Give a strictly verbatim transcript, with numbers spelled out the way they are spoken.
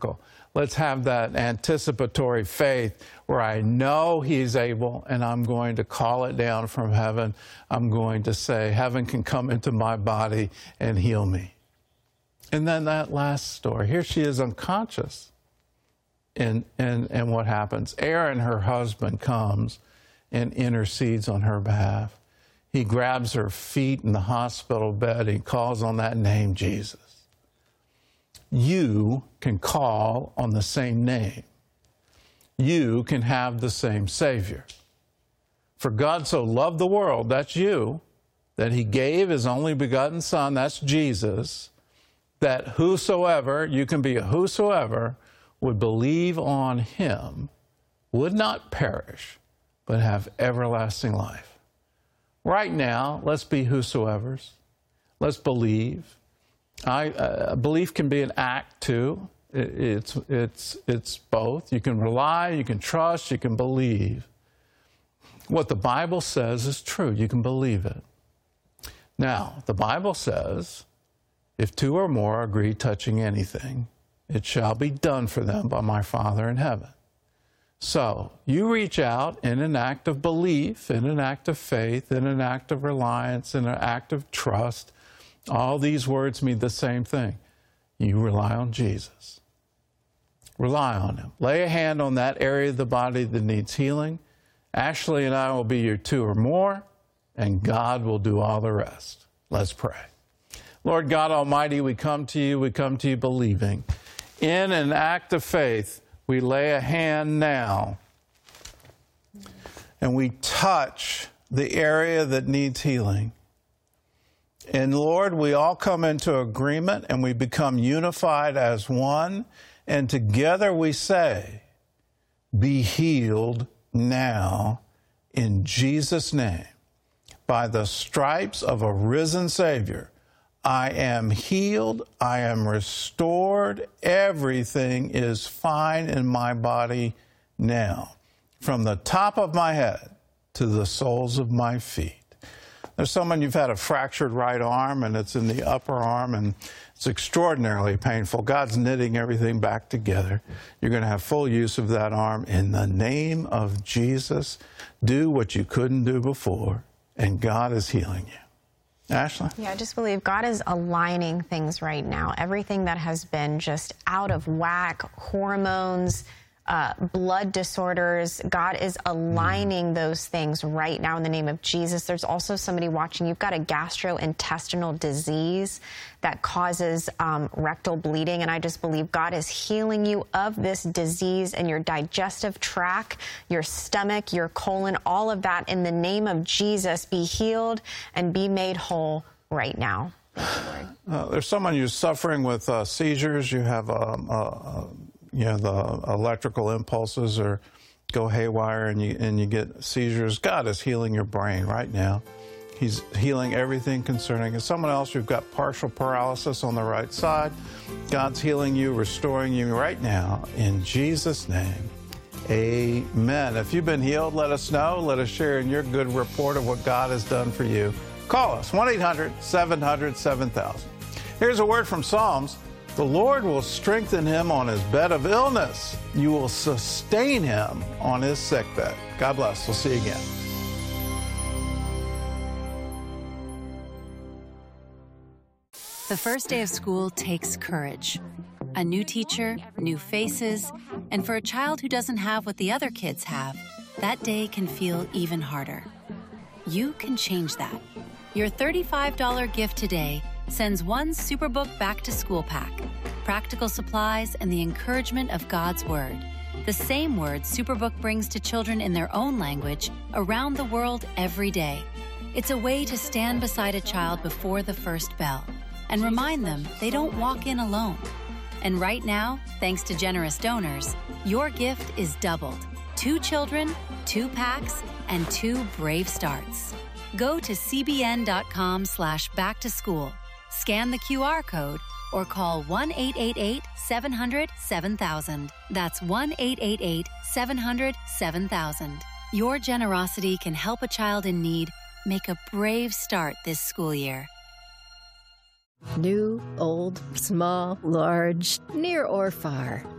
Let's have that anticipatory faith where I know He's able, and I'm going to call it down from heaven. I'm going to say, heaven can come into my body and heal me. And then that last story, here she is unconscious. And, and, and what happens? Aaron, her husband, comes and intercedes on her behalf. He grabs her feet in the hospital bed. He calls on that name, Jesus. You can call on the same name. You can have the same Savior. For God so loved the world, that's you, that He gave His only begotten Son, that's Jesus, that whosoever, you can be a whosoever, would believe on Him, would not perish, but have everlasting life. Right now, let's be whosoevers. Let's believe. I, uh, belief can be an act too. It, it's, it's, it's both. You can rely, you can trust, you can believe. What the Bible says is true. You can believe it. Now, the Bible says, if two or more agree touching anything, it shall be done for them by my Father in heaven. So, you reach out in an act of belief, in an act of faith, in an act of reliance, in an act of trust. All these words mean the same thing. You rely on Jesus. Rely on Him. Lay a hand on that area of the body that needs healing. Ashley and I will be your two or more, and God will do all the rest. Let's pray. Lord God Almighty, we come to you, we come to you believing. In an act of faith, we lay a hand now, and we touch the area that needs healing. And Lord, we all come into agreement and we become unified as one. And together we say, be healed now in Jesus' name. By the stripes of a risen Savior, I am healed, I am restored, everything is fine in my body now. From the top of my head to the soles of my feet. There's someone, you've had a fractured right arm and it's in the upper arm and it's extraordinarily painful. God's knitting everything back together. You're going to have full use of that arm. In the name of Jesus, do what you couldn't do before, and God is healing you. Ashley? Yeah, I just believe God is aligning things right now. Everything that has been just out of whack, hormones, Uh, blood disorders, God is aligning those things right now in the name of Jesus. There's also somebody watching. You've got a gastrointestinal disease that causes um, rectal bleeding, and I just believe God is healing you of this disease in your digestive tract, your stomach, your colon, all of that. In the name of Jesus, be healed and be made whole right now. Thank you, Lord. Uh, there's someone who's suffering with uh, seizures. You have um, uh, you know, the electrical impulses or go haywire and you, and you get seizures. God is healing your brain right now. He's healing everything concerning it. Someone else, you've got partial paralysis on the right side. God's healing you, restoring you right now in Jesus' name. Amen. If you've been healed, let us know. Let us share in your good report of what God has done for you. Call us, one eight hundred, seven hundred, seven thousand. Here's a word from Psalms. The Lord will strengthen him on his bed of illness. You will sustain him on his sickbed. God bless. We'll see you again. The first day of school takes courage. A new teacher, new faces, and for a child who doesn't have what the other kids have, that day can feel even harder. You can change that. Your thirty-five dollars gift today sends one Superbook Back to School pack, practical supplies, and the encouragement of God's Word. The same word Superbook brings to children in their own language around the world every day. It's a way to stand beside a child before the first bell and remind them they don't walk in alone. And right now, thanks to generous donors, your gift is doubled. Two children, two packs, and two brave starts. Go to cbn.com slash back to school. Scan the Q R code or call one eight eight eight, seven hundred, seven thousand. That's one eight eight eight, seven hundred, seven thousand. Your generosity can help a child in need make a brave start this school year. New, old, small, large, near or far.